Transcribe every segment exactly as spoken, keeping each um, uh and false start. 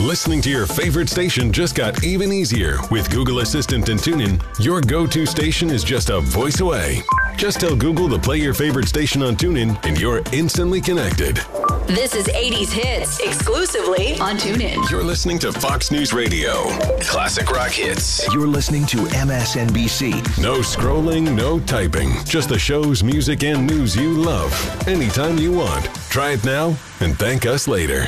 Listening to your favorite station just got even easier with Google Assistant and TuneIn. Your go-to station is just a voice away. Just tell Google to play your favorite station on TuneIn and you're instantly connected. This is eighties Hits, exclusively on TuneIn. You're listening to Fox News Radio. Classic rock hits. You're listening to M S N B C. No scrolling, no typing. Just the shows, music, and news you love. Anytime you want. Try it now and thank us later.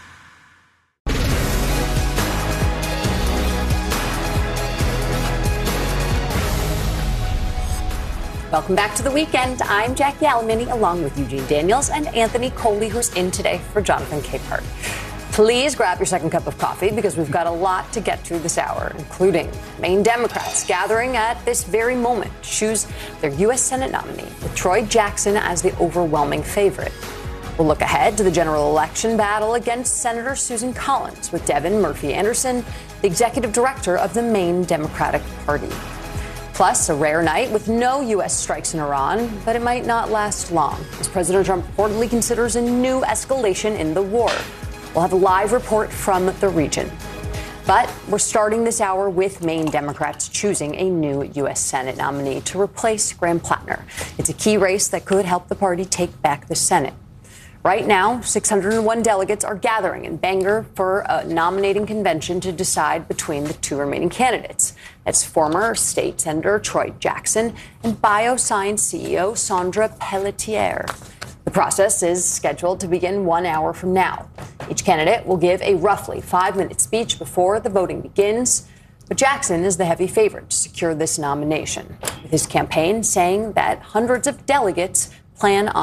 Welcome back to the weekend. I'm Jackie Alamini, along with Eugene Daniels and Anthony Coley, who's in today for Jonathan Capehart. Please grab your second cup of coffee because we've got a lot to get to this hour, including Maine Democrats gathering at this very moment to choose their U S Senate nominee, with Troy Jackson as the overwhelming favorite. We'll look ahead to the general election battle against Senator Susan Collins with Devin Murphy Anderson, the executive director of the Maine Democratic Party. Plus, a rare night with no U S strikes in Iran, but it might not last long, as President Trump reportedly considers a new escalation in the war. We'll have a live report from the region. But we're starting this hour with Maine Democrats choosing a new U S Senate nominee to replace Graham Plattner. It's a key race that could help the party take back the Senate. Right now, six hundred one delegates are gathering in Bangor for a nominating convention to decide between the two remaining candidates. That's former state senator Troy Jackson and Bioscience C E O Sandra Pelletier. The process is scheduled to begin one hour from now. Each candidate will give a roughly five-minute speech before the voting begins. But Jackson is the heavy favorite to secure this nomination, with his campaign saying that hundreds of delegates plan on